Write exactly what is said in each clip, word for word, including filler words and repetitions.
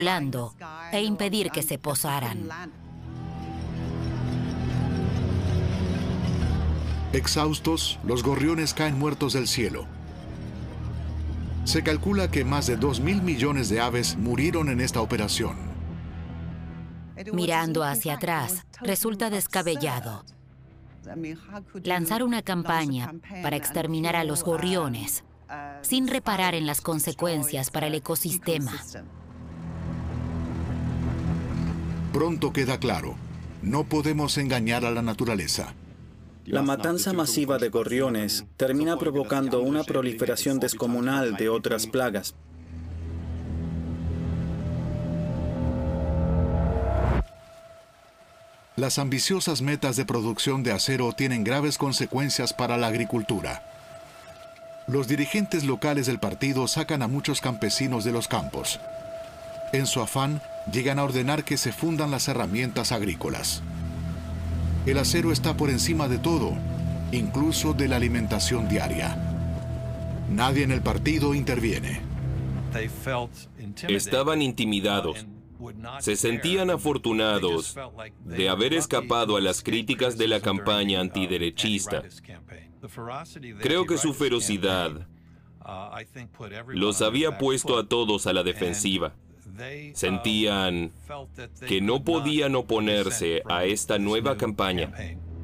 volando e impedir que se posaran. Exhaustos, los gorriones caen muertos del cielo. Se calcula que más de dos mil millones de aves murieron en esta operación. Mirando hacia atrás, resulta descabellado lanzar una campaña para exterminar a los gorriones sin reparar en las consecuencias para el ecosistema. Pronto queda claro, no podemos engañar a la naturaleza. La matanza masiva de gorriones termina provocando una proliferación descomunal de otras plagas. Las ambiciosas metas de producción de acero tienen graves consecuencias para la agricultura. Los dirigentes locales del partido sacan a muchos campesinos de los campos. En su afán, llegan a ordenar que se fundan las herramientas agrícolas. El acero está por encima de todo, incluso de la alimentación diaria. Nadie en el partido interviene. Estaban intimidados. Se sentían afortunados de haber escapado a las críticas de la campaña antiderechista. Creo que su ferocidad los había puesto a todos a la defensiva. Sentían que no podían oponerse a esta nueva campaña.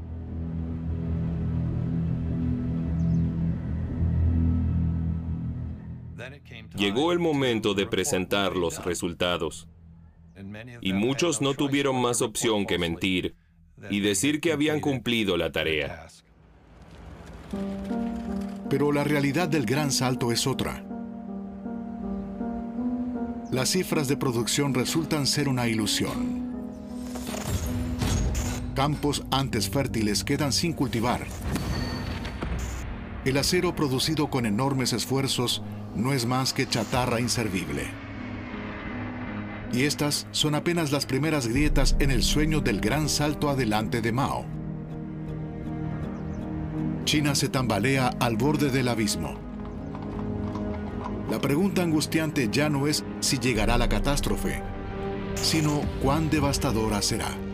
Llegó el momento de presentar los resultados. Y muchos no tuvieron más opción que mentir y decir que habían cumplido la tarea. Pero la realidad del gran salto es otra. Las cifras de producción resultan ser una ilusión. Campos antes fértiles quedan sin cultivar. El acero producido con enormes esfuerzos no es más que chatarra inservible. Y estas son apenas las primeras grietas en el sueño del gran salto adelante de Mao. China se tambalea al borde del abismo. La pregunta angustiante ya no es si llegará la catástrofe, sino cuán devastadora será.